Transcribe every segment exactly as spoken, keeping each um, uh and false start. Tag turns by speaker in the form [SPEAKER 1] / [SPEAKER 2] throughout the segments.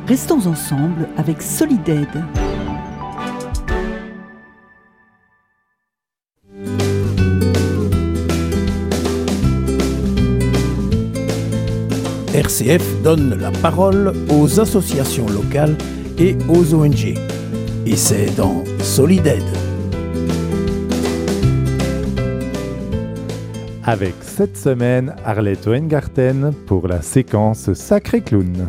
[SPEAKER 1] Restons ensemble avec Solidaide.
[SPEAKER 2] R C F donne la parole aux associations locales et aux O N G. Et c'est dans Solidaide.
[SPEAKER 3] Avec cette semaine Arlette Hohengarten pour la séquence Sacré Clown.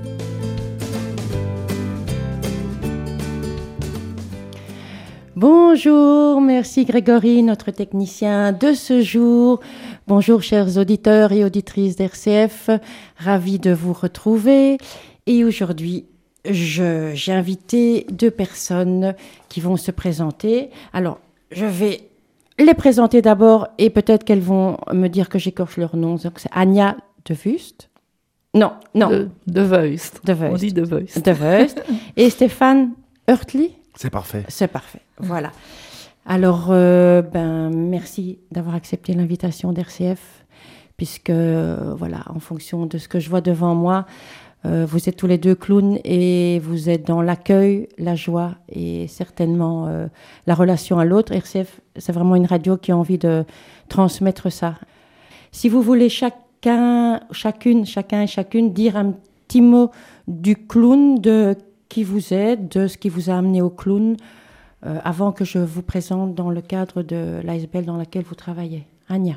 [SPEAKER 4] Bonjour, merci Grégory, notre technicien de ce jour. Bonjour chers auditeurs et auditrices d'R C F, ravi de vous retrouver. Et aujourd'hui, je, j'ai invité deux personnes qui vont se présenter. Alors, je vais les présenter d'abord et peut-être qu'elles vont me dire que j'écorche leur nom. Donc, c'est Anja De Vust. Non, non.
[SPEAKER 5] De, de Vuist.
[SPEAKER 4] De Vuist.
[SPEAKER 5] On dit De Vuist.
[SPEAKER 4] De Vuist. Et Stéphane Hurtli.
[SPEAKER 6] C'est parfait.
[SPEAKER 4] C'est parfait, voilà. Alors, euh, ben, merci d'avoir accepté l'invitation d'R C F, puisque, euh, voilà, en fonction de ce que je vois devant moi, euh, vous êtes tous les deux clowns et vous êtes dans l'accueil, la joie et certainement euh, la relation à l'autre. R C F, c'est vraiment une radio qui a envie de transmettre ça. Si vous voulez chacun, chacune, chacun et chacune dire un petit mot du clown, de qui vous êtes, de ce qui vous a amené au clown, euh, avant que je vous présente dans le cadre de l'A S B L dans laquelle vous travaillez. Anja.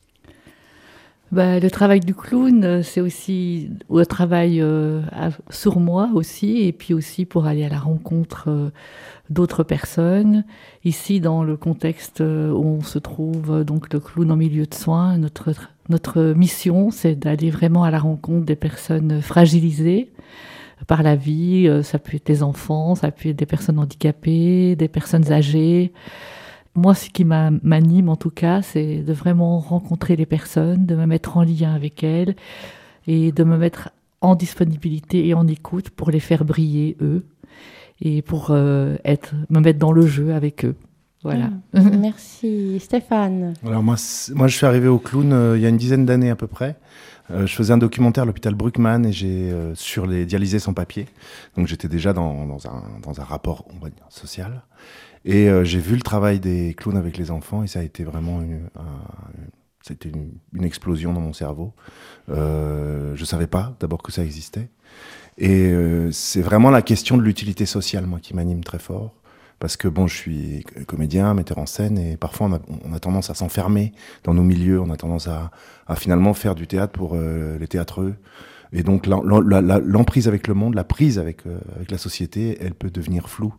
[SPEAKER 5] Bah, le travail du clown, c'est aussi le travail euh, à, sur moi aussi, et puis aussi pour aller à la rencontre euh, d'autres personnes. Ici, dans le contexte où on se trouve, donc le clown en milieu de soins, notre, notre mission, c'est d'aller vraiment à la rencontre des personnes fragilisées par la vie. Ça peut être des enfants, ça peut être des personnes handicapées, des personnes âgées. Moi, ce qui m'anime en tout cas, c'est de vraiment rencontrer les personnes, de me mettre en lien avec elles et de me mettre en disponibilité et en écoute pour les faire briller, eux, et pour euh, être, me mettre dans le jeu avec eux. Voilà.
[SPEAKER 4] Mmh, merci. Stéphane.
[SPEAKER 6] Alors moi, moi, je suis arrivé au clown euh, il y a une dizaine d'années à peu près. Euh, je faisais un documentaire à l'hôpital Bruckmann et j'ai euh, sur les dialysés sans papier. Donc j'étais déjà dans, dans, un, dans un rapport, on va dire, social. Et euh, j'ai vu le travail des clowns avec les enfants et ça a été vraiment une, un, c'était une, une explosion dans mon cerveau. Euh, je savais pas d'abord que ça existait. Et euh, c'est vraiment la question de l'utilité sociale, moi, qui m'anime très fort. Parce que bon, je suis comédien, metteur en scène, et parfois on a, on a tendance à s'enfermer dans nos milieux, on a tendance à, à finalement faire du théâtre pour euh, les théâtreux. Et donc la, la, la, l'emprise avec le monde, la prise avec, euh, avec la société, elle peut devenir floue.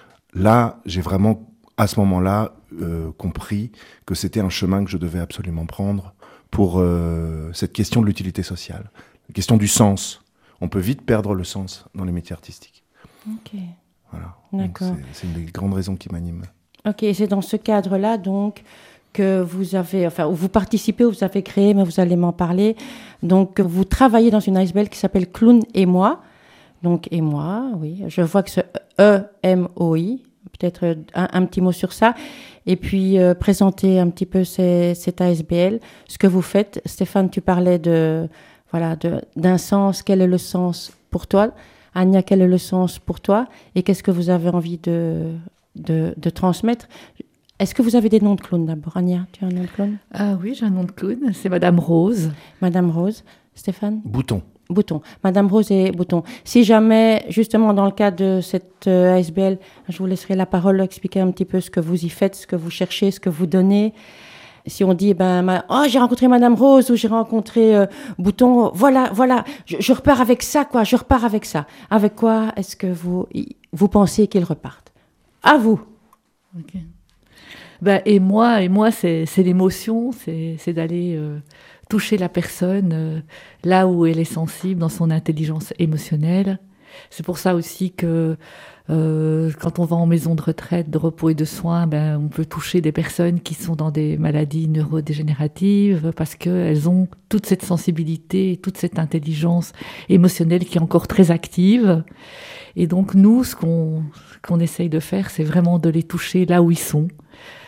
[SPEAKER 6] Là, j'ai vraiment, à ce moment-là, euh, compris que c'était un chemin que je devais absolument prendre pour euh, cette question de l'utilité sociale, la question du sens. On peut vite perdre le sens dans les métiers artistiques.
[SPEAKER 4] Ok.
[SPEAKER 6] Voilà.
[SPEAKER 4] D'accord.
[SPEAKER 6] Donc c'est, c'est une des grandes raisons qui m'animent.
[SPEAKER 4] Ok, c'est dans ce cadre-là, donc, que vous avez, enfin, vous participez, vous avez créé, mais vous allez m'en parler. Donc, vous travaillez dans une A S B L qui s'appelle Clown et moi. Donc, et moi, oui. Je vois que c'est E M O I. Peut-être un, un petit mot sur ça. Et puis, euh, présenter un petit peu ces, cette A S B L, ce que vous faites. Stéphane, tu parlais de, voilà, de, d'un sens. Quel est le sens pour toi ? Anja, quel est le sens pour toi ? Et qu'est-ce que vous avez envie de, de, de transmettre ? Est-ce que vous avez des noms de clowns d'abord ? Anja, tu as un nom de clown ?
[SPEAKER 5] Ah oui, j'ai un nom de clown, c'est Madame Rose.
[SPEAKER 4] Madame Rose. Stéphane ?
[SPEAKER 6] Bouton.
[SPEAKER 4] Bouton. Madame Rose et Bouton. Si jamais, justement, dans le cadre de cette euh, A S B L, je vous laisserai la parole, expliquer un petit peu ce que vous y faites, ce que vous cherchez, ce que vous donnez. Si on dit, ben, ma... oh, j'ai rencontré Madame Rose ou j'ai rencontré euh, Bouton, voilà, voilà, je, je repars avec ça, quoi, je repars avec ça. Avec quoi est-ce que vous, vous pensez qu'ils repartent ? À vous.
[SPEAKER 5] Ok. Ben, et moi, et moi, c'est, c'est l'émotion, c'est, c'est d'aller euh, toucher la personne euh, là où elle est sensible dans son intelligence émotionnelle. C'est pour ça aussi que euh, quand on va en maison de retraite, de repos et de soins, ben, on peut toucher des personnes qui sont dans des maladies neurodégénératives parce qu'elles ont toute cette sensibilité, toute cette intelligence émotionnelle qui est encore très active. Et donc nous, ce qu'on, ce qu'on essaye de faire, c'est vraiment de les toucher là où ils sont,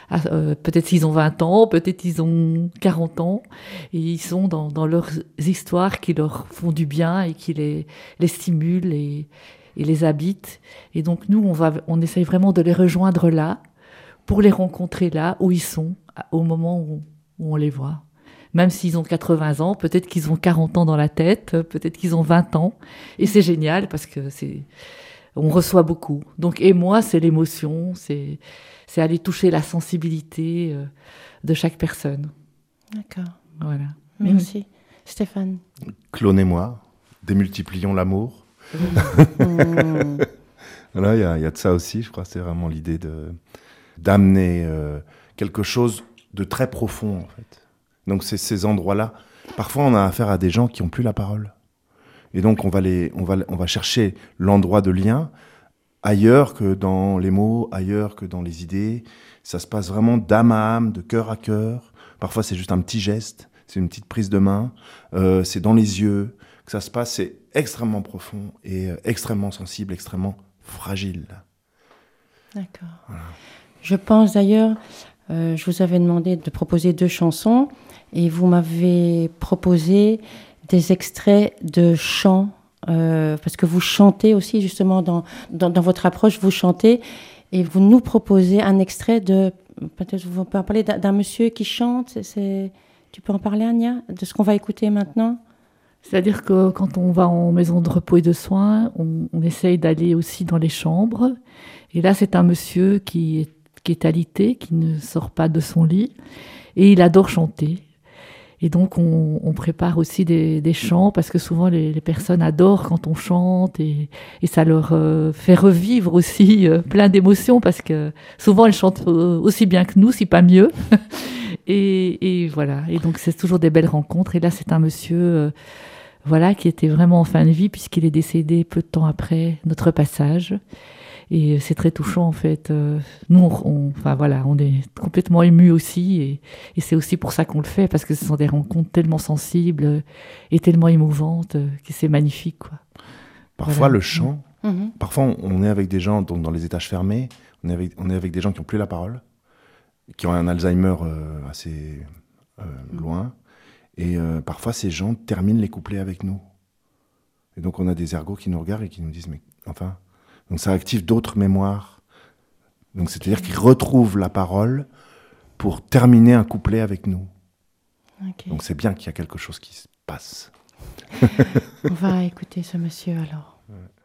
[SPEAKER 5] à, euh, peut-être s'ils ont vingt ans, peut-être ils ont quarante ans, et ils sont dans, dans leurs histoires qui leur font du bien et qui les, les stimulent et, et les habitent. Et donc nous, on, va, on essaye vraiment de les rejoindre là, pour les rencontrer là où ils sont, au moment où, où on les voit. Même s'ils ont quatre-vingts ans, peut-être qu'ils ont quarante ans dans la tête, peut-être qu'ils ont vingt ans. Et c'est génial parce que c'est, on reçoit beaucoup. Donc, et moi, c'est l'émotion, c'est, c'est aller toucher la sensibilité euh, de chaque personne.
[SPEAKER 4] D'accord.
[SPEAKER 5] Voilà.
[SPEAKER 4] Merci. Mmh. Stéphane.
[SPEAKER 6] Clonez-moi, démultiplions l'amour.
[SPEAKER 4] Mmh.
[SPEAKER 6] Voilà, il y a, y a de ça aussi, je crois. C'est vraiment l'idée de, d'amener euh, quelque chose de très profond, en fait. Donc, c'est ces endroits-là. Parfois, on a affaire à des gens qui n'ont plus la parole. Et donc, on va, les, on, va, on va chercher l'endroit de lien ailleurs que dans les mots, ailleurs que dans les idées. Ça se passe vraiment d'âme à âme, de cœur à cœur. Parfois, c'est juste un petit geste, c'est une petite prise de main. Euh, c'est dans les yeux que ça se passe. C'est extrêmement profond et euh, extrêmement sensible, extrêmement fragile.
[SPEAKER 4] D'accord.
[SPEAKER 6] Voilà.
[SPEAKER 4] Je pense d'ailleurs, euh, je vous avais demandé de proposer deux chansons et vous m'avez proposé des extraits de chants, euh, parce que vous chantez aussi justement dans, dans, dans votre approche, vous chantez et vous nous proposez un extrait de, peut-être vous pouvez en parler d'un, d'un monsieur qui chante, c'est, c'est, tu peux en parler Ania, de ce qu'on va écouter maintenant?
[SPEAKER 5] C'est-à-dire que quand on va en maison de repos et de soins, on, on essaye d'aller aussi dans les chambres. Et là, c'est un monsieur qui est, qui est alité, qui ne sort pas de son lit. Et il adore chanter. Et donc, on, on prépare aussi des, des chants parce que souvent, les, les personnes adorent quand on chante et, et ça leur euh, fait revivre aussi euh, plein d'émotions parce que souvent, elles chantent aussi bien que nous, si pas mieux. et, et voilà. Et donc, c'est toujours des belles rencontres. Et là, c'est un monsieur euh, voilà, qui était vraiment en fin de vie puisqu'il est décédé peu de temps après notre passage. Et c'est très touchant, en fait. Euh, nous, on, on, enfin, voilà, on est complètement émus aussi. Et, et c'est aussi pour ça qu'on le fait, parce que ce sont des rencontres tellement sensibles et tellement émouvantes que c'est magnifique, quoi.
[SPEAKER 6] Parfois,
[SPEAKER 5] voilà.
[SPEAKER 6] le chant,
[SPEAKER 4] Mmh.
[SPEAKER 6] parfois, on est avec des gens donc, dans les étages fermés, on est, avec, on est avec des gens qui n'ont plus la parole, qui ont un Alzheimer euh, assez euh, loin. Et euh, parfois, ces gens terminent les couplets avec nous. Et donc, on a des ergots qui nous regardent et qui nous disent, mais enfin... Donc ça active d'autres mémoires. Donc c'est-à-dire qu'ils retrouvent la parole pour terminer un couplet avec nous.
[SPEAKER 4] Okay.
[SPEAKER 6] Donc c'est bien qu'il y a quelque chose qui se passe.
[SPEAKER 4] On va écouter ce monsieur alors.
[SPEAKER 6] Ouais.